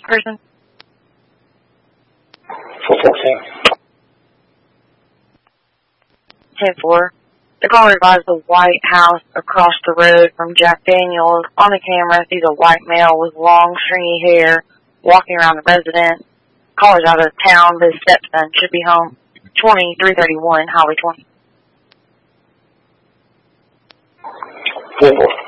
person? 414. 10-4. The caller advised the White House across the road from Jack Daniels. On the camera, sees a white male with long, stringy hair walking around the residence. Caller's out of town, but his stepson should be home. 2331, Highway 20. 4-4.